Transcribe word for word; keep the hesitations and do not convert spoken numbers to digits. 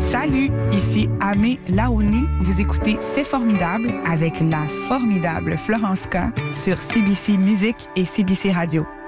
Salut, ici Amé Laoni. Vous écoutez C'est formidable avec la formidable Florence K sur C B C Musique et C B C Radio.